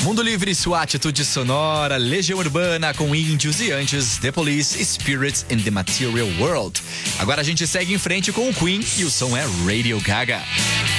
Mundo Livre, sua atitude sonora, Legião Urbana com Índios e antes The Police, Spirits in the Material World. Agora a gente segue em frente com o Queen e o som é Radio Gaga.